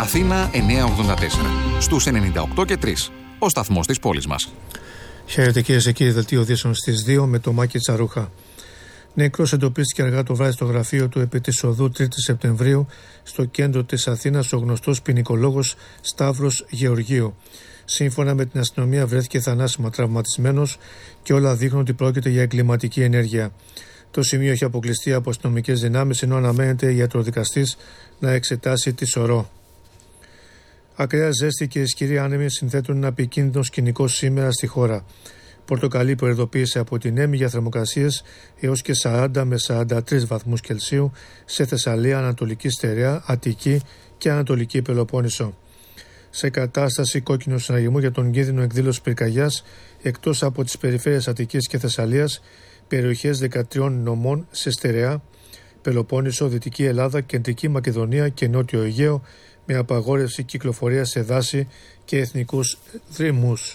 Αθήνα 984, στους 98 και 3, ο σταθμός της πόλης μας. Χαίρετε κυρίες και κύριοι, δελτίο ειδήσεων στις 2 με το Μάκη Τσαρούχα. Νεκρός εντοπίστηκε αργά το βράδυ στο γραφείο του επί της οδού 3η Σεπτεμβρίου στο κέντρο της Αθήνας ο γνωστός ποινικολόγος Σταύρος Γεωργίου. Σύμφωνα με την αστυνομία βρέθηκε θανάσιμα τραυματισμένος και όλα δείχνουν ότι πρόκειται για εγκληματική ενέργεια. Το σημείο έχει αποκλειστεί από αστυνομικές δυνάμεις ενώ αναμένεται η ιατροδικαστής να εξετάσει τη σωρό. Ακραία ζέστη και ισχυροί άνεμοι συνθέτουν ένα επικίνδυνο σκηνικό σήμερα στη χώρα. Πορτοκαλί προειδοποίησε από την ΕΜΗ για θερμοκρασίες έως και 40 με 43 βαθμούς Κελσίου σε Θεσσαλία, Ανατολική Στερεά, Αττική και Ανατολική Πελοπόννησο. Σε κατάσταση κόκκινου συναγερμού για τον κίνδυνο εκδήλωσης πυρκαγιάς, εκτός από τις περιφέρειες Αττικής και Θεσσαλίας, περιοχές 13 νομών σε Στερεά, Πελοπόννησο, Δυτική Ελλάδα, Κεντρική Μακεδονία και Νότιο Αιγαίο, με απαγόρευση κυκλοφορίας σε δάση και εθνικούς δρυμούς.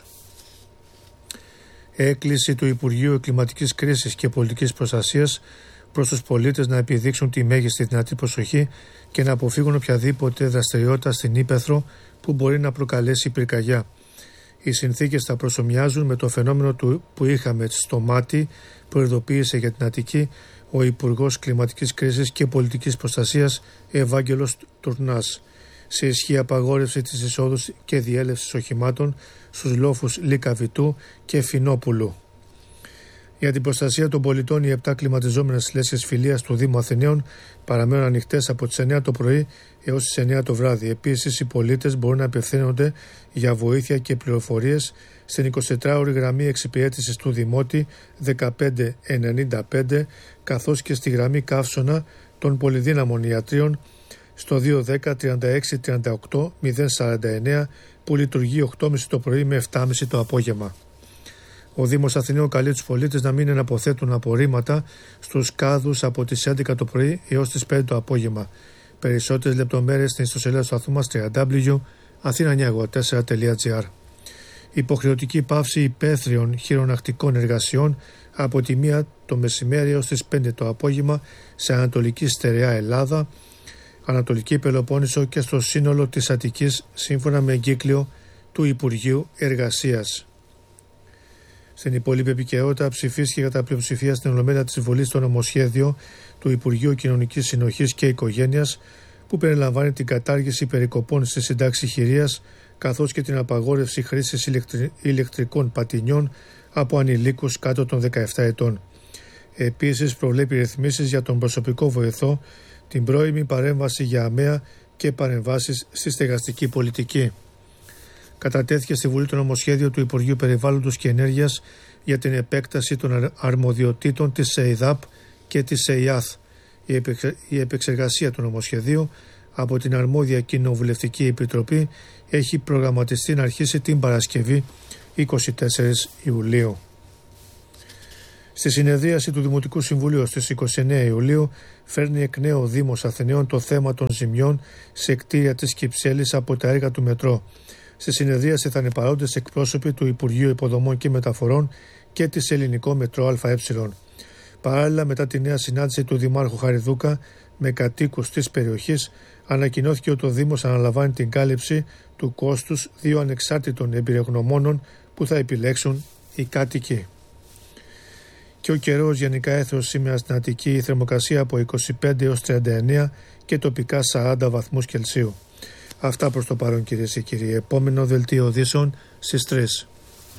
Έκκληση του Υπουργείου Κλιματικής Κρίσης και Πολιτικής Προστασίας προς τους πολίτες να επιδείξουν τη μέγιστη δυνατή προσοχή και να αποφύγουν οποιαδήποτε δραστηριότητα στην ύπαιθρο που μπορεί να προκαλέσει πυρκαγιά. Οι συνθήκες θα προσομοιάζουν με το φαινόμενο που είχαμε στο Μάτι, προειδοποίησε για την Αττική ο Υπουργός Κλιματικής Κρίσης και Πολιτικής Προστασίας Ευάγγελος Τουρνάς. Σε ισχύ απαγόρευση της εισόδου και διέλευσης οχημάτων στους λόφους Λυκαβητού και Φινόπουλου. Για την προστασία των πολιτών, οι 7 κλιματιζόμενες λέσχες φιλίας του Δήμου Αθηναίων παραμένουν ανοιχτές από τις 9 το πρωί έως τις 9 το βράδυ. Επίσης, οι πολίτες μπορούν να απευθύνονται για βοήθεια και πληροφορίες στην 24ωρη γραμμή εξυπηρέτησης του Δημότη 1595, καθώς και στη γραμμή καύσωνα των πολυδύναμων ιατρίων στο 210-36-38-049 που λειτουργεί 8.30 το πρωί με 7.30 το απόγευμα. Ο Δήμος Αθηναίων καλεί τους πολίτες να μην εναποθέτουν απορρίμματα στους κάδους από τις 11 το πρωί έως τις 5 το απόγευμα. Περισσότερες λεπτομέρειες στην ιστοσελίδα του σταθμού μας www.athena984.gr. Υποχρεωτική πάυση υπαίθριων χειρονακτικών εργασιών από τη 1 το μεσημέρι έως τις 5 το απόγευμα σε Ανατολική Στερεά Ελλάδα, Ανατολική Πελοπόννησο και στο σύνολο της Αττικής σύμφωνα με εγκύκλιο του Υπουργείου Εργασίας. Στην υπόλοιπη επικαιρότητα ψηφίστηκε κατά πλειοψηφία στην Ολομέλεια της Βουλής το νομοσχέδιο του Υπουργείου Κοινωνικής Συνοχής και Οικογένειας που περιλαμβάνει την κατάργηση περικοπών στη συντάξη χειρίας καθώς και την απαγόρευση χρήσης ηλεκτρικών πατινιών από ανηλίκους κάτω των 17 ετών. Επίσης προβλέπει ρυθμίσεις για τον προσωπικό βοηθό, την πρώιμη παρέμβαση για αμαία και παρεμβάσεις στη στεγαστική πολιτική. Κατατέθηκε στη Βουλή το νομοσχέδιο του Υπουργείου Περιβάλλοντος και Ενέργειας για την επέκταση των αρμοδιοτήτων της ΕΙΔΑΠ και της ΕΙΑΘ. Η επεξεργασία του νομοσχεδίου από την αρμόδια Κοινοβουλευτική Επιτροπή έχει προγραμματιστεί να αρχίσει την Παρασκευή 24 Ιουλίου. Στη συνεδρίαση του Δημοτικού Συμβουλίου στις 29 Ιουλίου φέρνει εκ νέου ο Δήμος Αθηναίων το θέμα των ζημιών σε κτίρια της Κυψέλης από τα έργα του μετρό. Στη συνεδρίαση θα είναι παρόντες εκπρόσωποι του Υπουργείου Υποδομών και Μεταφορών και της Ελληνικό Μετρό ΑΕ. Παράλληλα, μετά τη νέα συνάντηση του Δημάρχου Χαριδούκα με κατοίκους της περιοχής, ανακοινώθηκε ότι ο Δήμος αναλαμβάνει την κάλυψη του κόστους 2 ανεξάρτητων εμπειρογνωμόνων που θα επιλέξουν οι κάτοικοι. Και ο καιρός γενικά έθρος σήμερα στην Αττική, η θερμοκρασία από 25 έως 39 και τοπικά 40 βαθμούς Κελσίου. Αυτά προς το παρόν κυρίες και κύριοι. Επόμενο δελτίο ειδήσεων στις 3.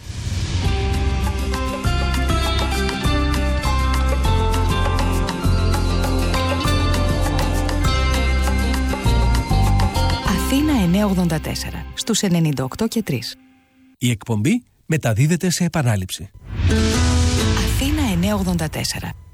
Αθήνα 984 στους 98 και 3. Η εκπομπή μεταδίδεται σε επανάληψη. Αθήνα 984.